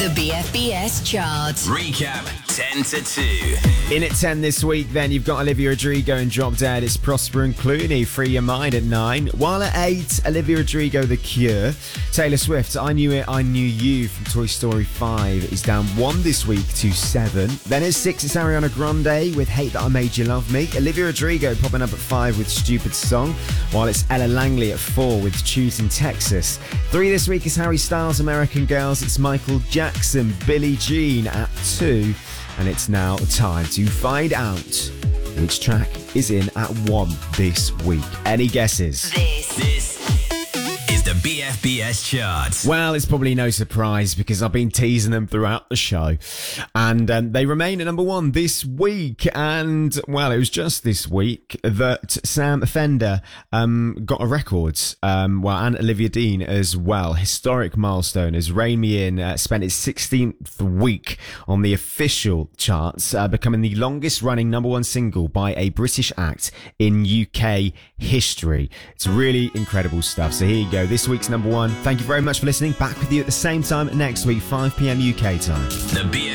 The BFBS chart. Recap 10 to 2. In at 10 this week, then, you've got Olivia Rodrigo and Drop Dead. It's Prosper and Clooney, Free Your Mind at 9. While at 8, Olivia Rodrigo, The Cure. Taylor Swift, I Knew It, I Knew You from Toy Story 5 is down 1 this week to 7. Then at 6, it's Ariana Grande with Hate That I Made You Love Me. Olivia Rodrigo popping up at 5 with Stupid Song, while it's Ella Langley at 4 with Choosing Texas. 3 this week is Harry Styles, American Girls. It's Michael Jackson, Billie Jean at 2. And it's now time to find out which track is in at 1 this week. Any guesses? This is the BFBS chart. Well, it's probably no surprise because I've been teasing them throughout the show. And they remain at number 1 this week. And, well, it was just this week that Sam Fender got a record. And Olivia Dean as well. Historic milestone as Rain Me In spent its 16th week on the official charts, becoming the longest running number 1 single by a British act in UK history. It's really incredible stuff. So here you go. This week's number 1. Thank you very much for listening. Back with you at the same time next week, 5 p.m. UK time. The